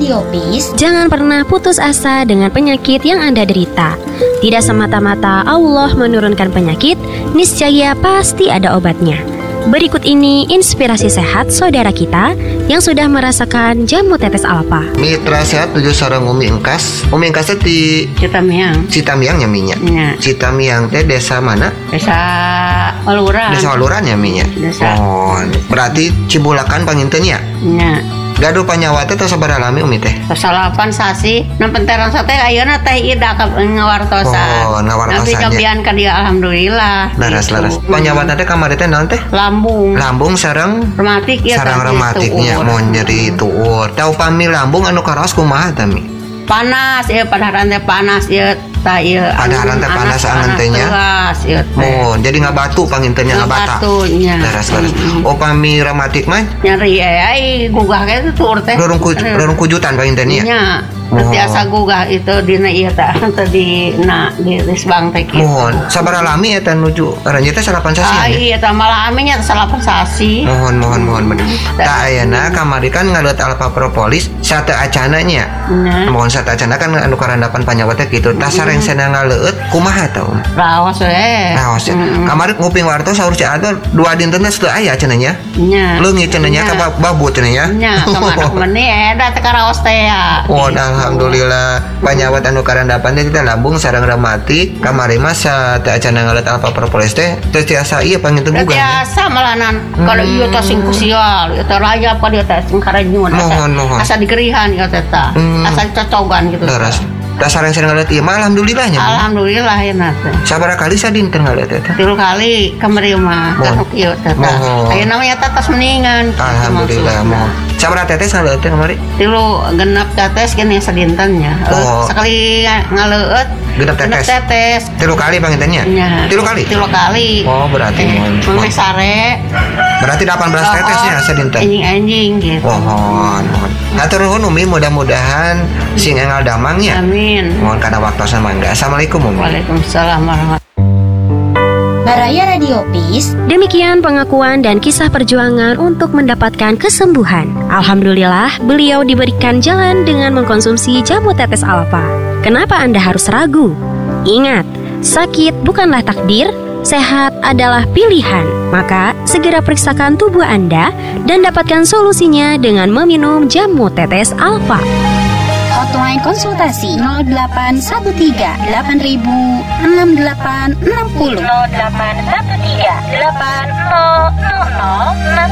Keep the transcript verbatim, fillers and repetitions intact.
Radio Peace, jangan pernah putus asa dengan penyakit yang Anda derita. Tidak semata-mata Allah menurunkan penyakit, niscaya pasti ada obatnya. Berikut ini inspirasi sehat saudara kita yang sudah merasakan jamu tetes alfa. Mitra sehat tujuh sareng Umi Engkas. Umi Engkas di Citamiang. Citamiang nya minya. Ya. Citamiang teh desa mana? Desa Waluran. Desa Waluran ya minya. Desa. Oh, berarti Cibulakan panginten ya? Nya. Gaduh panyawa teh tos sabaraha lami Umi teh? Salapan sasi, nempenteran sate ayeuna teh ida ka ngawartosan. Oh, ngawartosan. Tapi cobian ka dia alhamdulillah. Laras-laras. Panyawa teh kamari teh naon teh? Lambung. Lambung sareng Rematik ya. sareng rematiknya mau nyeri tuur. Tau pami lambung anu karaos kumaha teh Mi? Panas ya, padaharan teh panas ya. Ta ieu padaharan teh panas angan teh nya. Oh, jadi ngabatu pangintennya ngabata. Ngabatunya. Laras-laras. Oh, pami rematik mah nyeri ai gugah ge tuur teh. Rorong ku, rorong kujutan pangintennya. Nya. Biasa gugah itu dina ieu teh tadi na di Risbang teh kitu. Mohon, sabaraha lami eta nuju aranjeun teh salapan sasi. Ah iya teh malam nya salapan sasi. Mohon mohon mohon bener. Ta ayeuna kamari kan ngaleut alfa propolis sate acana nya. Mohon sate acana kan anu karandapan panyawa teh kitu. Tas sareng cenah ngaleut kumaha tah? Raos we. Raos. Kamari nguping wartos saur si Ador dua dinten teh teu aya cenah nya. Nya. Leungit cenah nya ka babut cenah nya. Nya, kamana meni eta teh karaos teh ya. Oh, alhamdulillah panyawat anu karandapan teh kita lambung sareng rematik kamari mah sa teh acana ngaleut alfa propolis teh teu tiasa ieu panginten gugah. Biasa malanan kalau ieu teh sing kusial, ieu teh rayap ka dieu teh sing karenyun. Mohon mohon. Asa digerihan ieu teh teh. Asa cocogan gitu. Laras. Dasar yang sering ngeliat ieu mah alhamdulillahnya. Alhamdulillah ya teh. Sabaraha kali sadinten ngeliat eta? Tilu kali kamari mah teh ieu teh. Ayeuna mah eta tos meningan. Alhamdulillah mohon. Sabaraha tetes ngaleut teh kamari? Tilu genep tetes gini sadintennya. Oh. Sekali ngaleut genep tetes. tetes. Tilu kali pangintennya? Ya. Tilu kali? Tilu kali. Oh, berarti mohon. Mami sare. Berarti delapan belas tetesnya sadinten. Anjing-anjing gitu. Mohon mohon. Hatur nuhun Umi, mudah-mudahan sing engal damangnya. Amin. Mohon kana waktosan mangga. Assalamualaikum Umi. Waalaikumsalam warahmatullahi. Baraya Radio Peace. Demikian pengakuan dan kisah perjuangan untuk mendapatkan kesembuhan. Alhamdulillah, beliau diberikan jalan dengan mengkonsumsi jamu tetes alfa. Kenapa Anda harus ragu? Ingat, sakit bukanlah takdir, sehat adalah pilihan. Maka, segera periksakan tubuh Anda dan dapatkan solusinya dengan meminum jamu tetes alfa. Hotline konsultasi nol delapan satu tiga delapan ribu enam delapan enam nol nol delapan satu tiga delapan nol nol nol enam